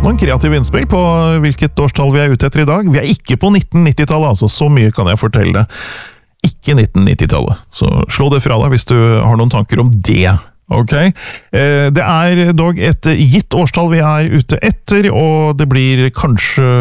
noen kreative innspill på hvilket årstall vi ute etter i dag. Vi ikke på 1990-tallet, altså så mye kan jeg fortelle. Ikke 1990-tallet, så slå det fra deg hvis du har noen tanker om det. Ok, det dog et gitt årstall vi ute etter, og det blir kanskje